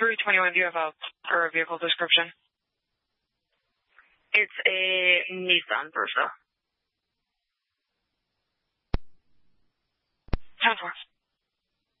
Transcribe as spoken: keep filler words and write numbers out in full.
three twenty-one, do you have a, or a vehicle description? It's a Nissan Versa. ten four.